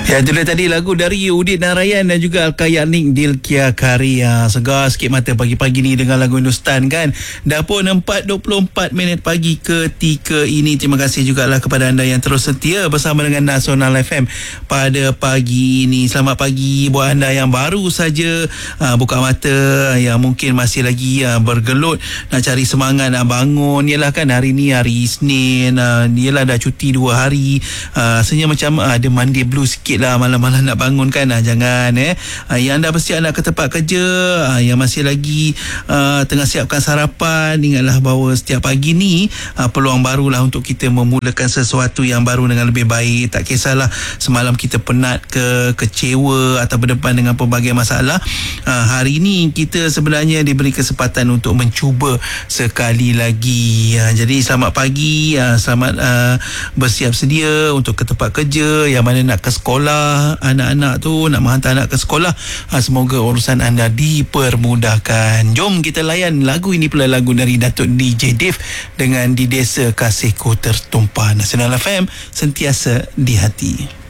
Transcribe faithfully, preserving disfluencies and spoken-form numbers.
Ya, itu dia tadi lagu dari Udit Narayan dan juga Al-Kayanik Dilkia Karya. Segar sikit mata pagi-pagi ni dengan lagu Hindustan kan. Dah pun empat dua puluh empat minit pagi ketika ini. Terima kasih jugalah kepada anda yang terus setia bersama dengan Nasional F M pada pagi ini. Selamat pagi buat anda yang baru saja uh, buka mata, yang mungkin masih lagi uh, bergelut nak cari semangat nak bangun. Yalah kan, hari ni hari Isnin, uh, yalah dah cuti dua hari. Uh, rasanya macam uh, ada Monday blue sikit lah malam-malam nak bangun kan. Uh, jangan eh uh, yang anda bersiap nak ke tempat kerja, uh, yang masih lagi uh, tengah siapkan sarapan, ingatlah bahawa setiap pagi ni uh, peluang barulah untuk kita memulakan sesuatu yang baru dengan lebih baik. Tak kisahlah semalam kita penat ke, kecewa atau berdepan dengan pelbagai masalah, uh, hari ni kita sebenarnya diberi kesempatan untuk mencuba sekali lagi. uh, jadi selamat pagi, uh, selamat uh, bersiap sedia untuk ke tempat kerja. Yang mana nak ke sekolah, anak-anak tu nak menghantar anak ke sekolah, uh, semoga urusan anda dipermudahkan. Jom kita layan lagu ini pula, lagu dari Datuk D J Dave dengan Di Desa Kasihku Tertumpah. Nasional F M, sentiasa di hati.